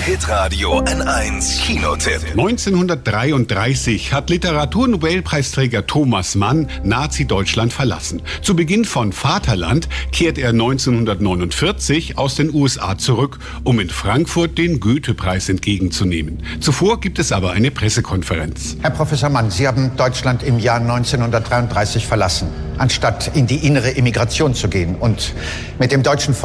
Hitradio N1 Kinotipp. 1933 hat Literaturnobelpreisträger Thomas Mann Nazi-Deutschland verlassen. Zu Beginn von Vaterland kehrt er 1949 aus den USA zurück, um in Frankfurt den Goethe-Preis entgegenzunehmen. Zuvor gibt es aber eine Pressekonferenz. Herr Professor Mann, Sie haben Deutschland im Jahr 1933 verlassen, anstatt in die innere Emigration zu gehen und mit dem deutschen